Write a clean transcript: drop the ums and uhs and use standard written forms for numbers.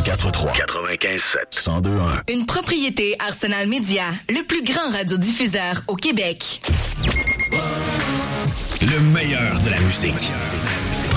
88.3. 95.7. 102.1. Une propriété Arsenal Média, le plus grand radiodiffuseur au Québec. Le meilleur de la musique.